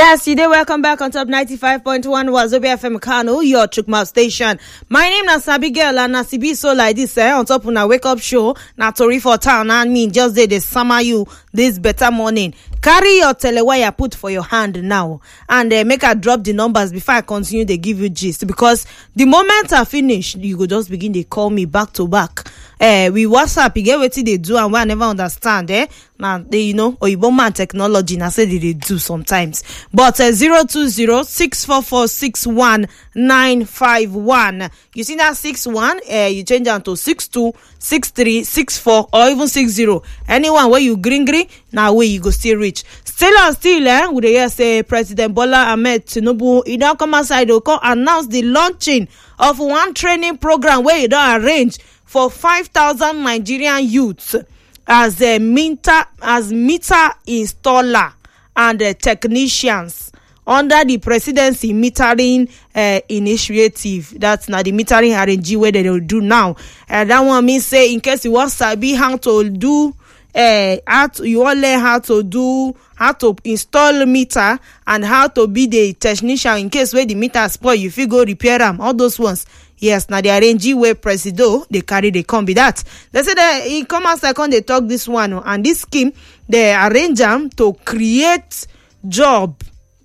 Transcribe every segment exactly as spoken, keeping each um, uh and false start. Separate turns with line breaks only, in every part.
Yes, you did. Welcome back on top ninety-five point one Wazobia F M Kano, your Chukma station. My name is Sabi Girl and Nasibi so like this eh, on top of a wake up show. Na Tori for town and me just did the summer you this better morning. Carry your telewire put for your hand now and uh, make her drop the numbers before I continue to give you gist because the moment I finish, you go just begin to call me back to back. Uh, we WhatsApp, you get what they do and what I never understand. Eh? Now, they, you know, Oyibo man technology, and I say they do sometimes. But uh, zero two zero six four four six one nine five one. You see that six one, uh, you change down to six two, six three, six four, or even six zero. Anyone where you green green, now where you go still reach. Still and still, eh, with the yes, say President Bola Ahmed Tinubu, he don't come outside, he come announce the launching of one training program where he don't arrange for five thousand Nigerian youths as a meter as meter installer and uh, technicians under the presidency metering uh, initiative. That's now the metering R N G where they will do now. And that one means say in case you want to be how to do uh, how to, you want learn how to do how to install meter and how to be the technician in case where the meter spoil you feel go repair them, all those ones. Yes, now the R N G where Presido, they carry, they come be that. They say that in come second, they talk this one, and this scheme, they arrange them to create job,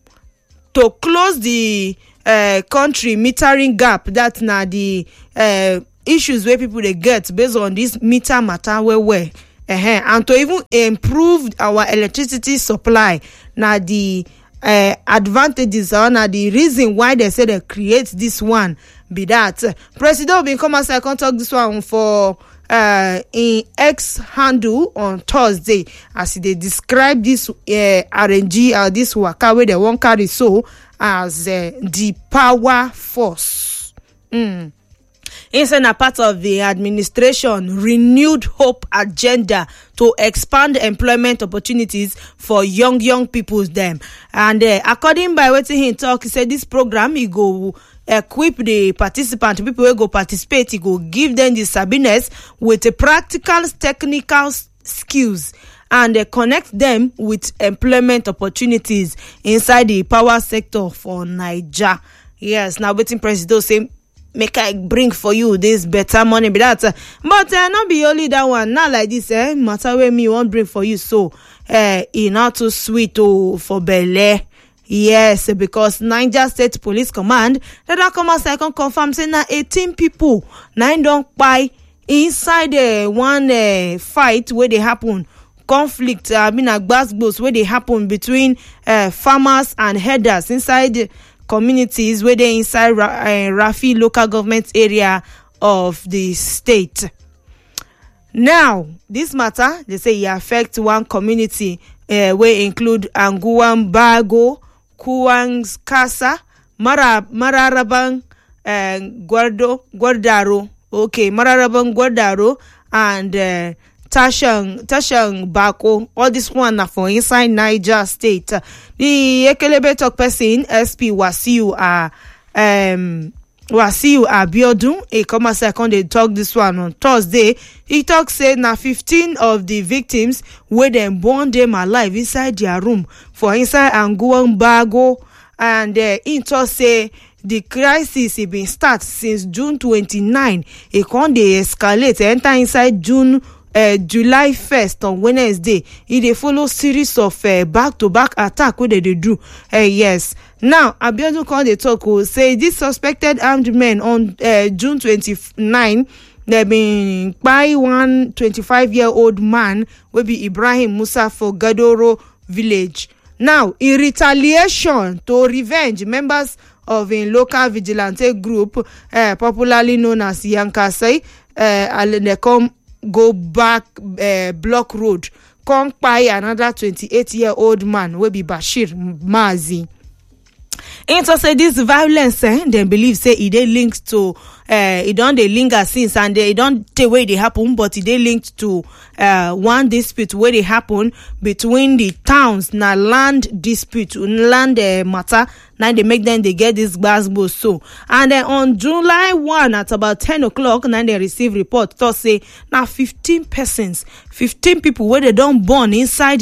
to close the uh, country metering gap. That's now the uh, issues where people they get based on this meter matter where where. Uh-huh. And to even improve our electricity supply. Now the uh, advantages are now the reason why they say they create this one. Be that President will come as I can talk this one for uh in X handle on Thursday as they describe this uh, R N G or this waka where they won't carry so as uh, the power force. Mm. Inside a part of the administration renewed hope agenda to expand employment opportunities for young young peoples them. And uh, according by what he talk, he said this program he go equip the participant, people who go participate, he go give them the sabiness with the practical technical skills and uh, connect them with employment opportunities inside the power sector for Niger. Yes, now waiting President say make I bring for you this better money be that. Uh, but uh, not be only that one, not like this, eh? Matter where me won't bring for you, so uh, it not too sweet oh, for Bele. Yes, because Niger State Police Command, that I come as I can confirm, say now eighteen people, nine don't buy inside uh, one uh, fight where they happen, conflict, I mean, a gbas where they happen between uh, farmers and herders inside communities where they inside uh, Rafi local government area of the state. Now, this matter, they say it affects one community uh, where include Anguwan Bago, Kuwangs Kasa, Mara Mararabang, uh, Guardo Guardaro, okay, Mararabang Guardaro, and uh, Tashang Tashang Bako. All this one are for inside Niger State. The Ekelebe talk person S P Wasiu are um Wasiu Abiodun. A comma second they talk this one on Thursday. He talk say now fifteen of the victims where them born them alive inside their room for inside Anguwan Bago, and uh, he talk say the crisis it been start since June twenty-ninth. It can't they escalate enter inside June. Uh, July first on Wednesday, it they follow series of uh, back-to-back attack where they, they do. Uh, yes. Now, Abiodun called the talk will say this suspected armed men on uh, June twenty-ninth, they been by one twenty-five-year-old man will be Ibrahim Musa for Gadoro village. Now, in retaliation to revenge, members of a local vigilante group, uh, popularly known as Yankasai, uh, they come go back uh, block road come by another twenty-eight year old man will be Bashir Mazi. And so say this violence eh, they believe say it they linked to uh it don't they linger since and they don't the way they happen, but it they linked to uh one dispute where they happen between the towns na land dispute land uh, matter. Now they make them they get this basbo so and then on July first at about ten o'clock now they receive report to say now fifteen persons fifteen people where they don't born inside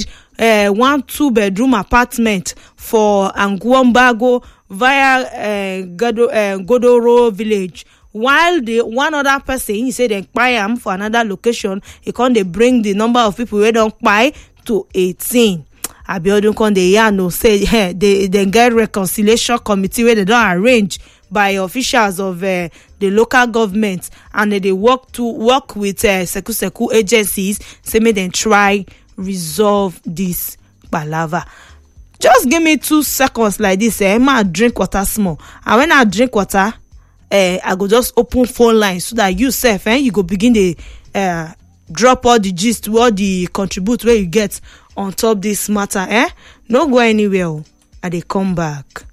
uh, one two bedroom apartment for Angwambago via uh, Godo, uh, Godoro village, while the one other person he say they buy am for another location. He can't they bring the number of people who don't buy to eighteen. Abiodun con dey yarn no say hey, they they get reconciliation committee where they don't arrange by officials of uh, the local government, and they work to work with uh, seku seku agencies, say make them try resolve this palava. Just give me two seconds like this. Eh, I drink water small, and when I drink water, uh, I go just open phone line so that you self, eh, you go begin the uh, drop all the gist, all the contribute where you get on top this matter. Eh, no go anywhere. I dey come back.